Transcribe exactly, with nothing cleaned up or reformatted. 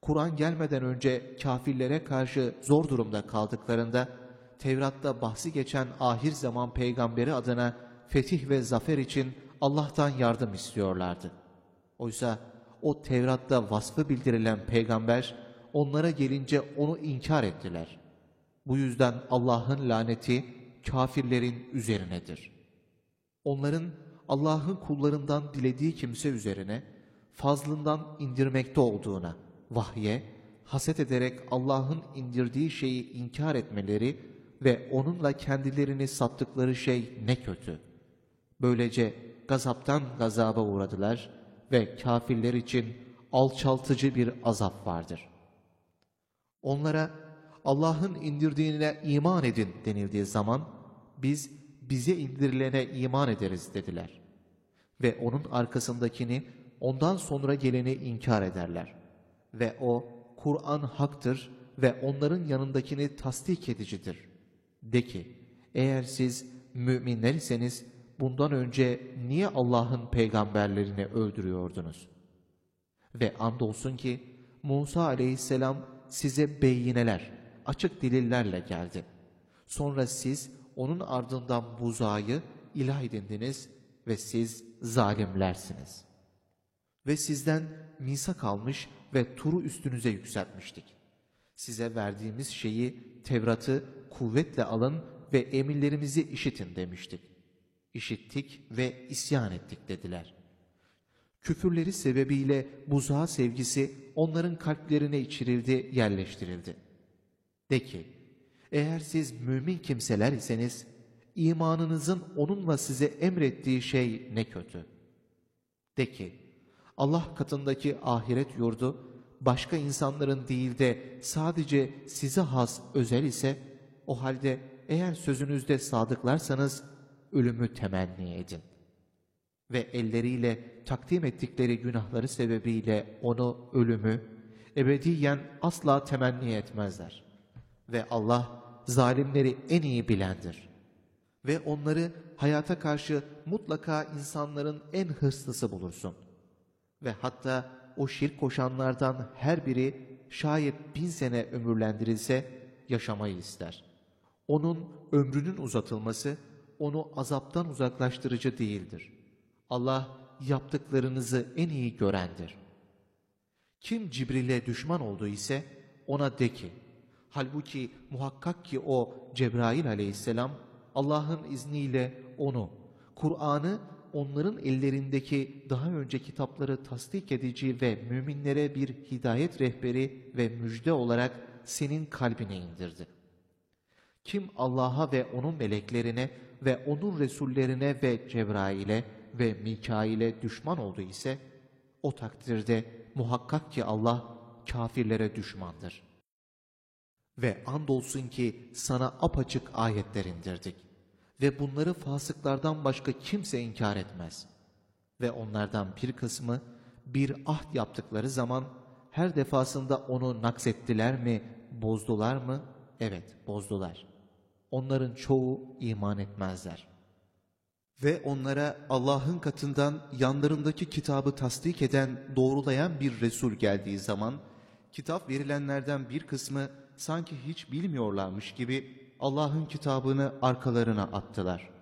Kur'an gelmeden önce kâfirlere karşı zor durumda kaldıklarında, Tevrat'ta bahsi geçen ahir zaman peygamberi adına fetih ve zafer için Allah'tan yardım istiyorlardı. Oysa o Tevrat'ta vasfı bildirilen peygamber, onlara gelince onu inkar ettiler. Bu yüzden Allah'ın laneti kâfirlerin üzerinedir. Onların Allah'ın kullarından dilediği kimse üzerine fazlından indirmekte olduğuna, vahye, haset ederek Allah'ın indirdiği şeyi inkar etmeleri ve onunla kendilerini sattıkları şey ne kötü. Böylece gazaptan gazaba uğradılar ve kâfirler için alçaltıcı bir azap vardır. Onlara Allah'ın indirdiğine iman edin denildiği zaman, biz bize indirilene iman ederiz dediler. Ve onun arkasındakini, ondan sonra geleni inkar ederler. Ve o, Kur'an haktır ve onların yanındakini tasdik edicidir. De ki, eğer siz müminler iseniz, bundan önce niye Allah'ın peygamberlerini öldürüyordunuz? Ve andolsun ki, Musa aleyhisselam size beyineler, açık delillerle geldi. Sonra siz onun ardından buzağı ilah edindiniz ve siz zalimlersiniz. Ve sizden misak almış ve Tur'u üstünüze yükseltmiştik. Size verdiğimiz şeyi, Tevrat'ı kuvvetle alın ve emirlerimizi işitin demiştik. İşittik ve isyan ettik dediler. Küfürleri sebebiyle buzağı sevgisi onların kalplerine içirildi, yerleştirildi. De ki, eğer siz mümin kimseler iseniz, imanınızın onunla size emrettiği şey ne kötü. De ki, Allah katındaki ahiret yurdu, başka insanların değil de sadece size has özel ise, o halde eğer sözünüzde sadıklarsanız, ölümü temenni edin. Ve elleriyle takdim ettikleri günahları sebebiyle onu, ölümü, ebediyen asla temenni etmezler. Ve Allah, zalimleri en iyi bilendir. Ve onları hayata karşı mutlaka insanların en hırslısı bulursun. Ve hatta o şirk koşanlardan her biri şayet bin sene ömürlendirilse yaşamayı ister. Onun ömrünün uzatılması onu azaptan uzaklaştırıcı değildir. Allah yaptıklarınızı en iyi görendir. Kim Cibril'e düşman oldu ise ona de ki, halbuki muhakkak ki o Cebrail aleyhisselam Allah'ın izniyle onu, Kur'an'ı onların ellerindeki daha önce kitapları tasdik edici ve müminlere bir hidayet rehberi ve müjde olarak senin kalbine indirdi. Kim Allah'a ve onun meleklerine ve onun resullerine ve Cebrail'e ve Mikail'e düşman oldu ise, o takdirde muhakkak ki Allah kâfirlere düşmandır. Ve andolsun ki sana apaçık ayetler indirdik. Ve bunları fasıklardan başka kimse inkar etmez. Ve onlardan bir kısmı bir ahd yaptıkları zaman her defasında onu naksettiler mi, bozdular mı? Evet, bozdular. Onların çoğu iman etmezler. Ve onlara Allah'ın katından yanlarındaki kitabı tasdik eden, doğrulayan bir Resul geldiği zaman, kitap verilenlerden bir kısmı sanki hiç bilmiyorlarmış gibi Allah'ın kitabını arkalarına attılar.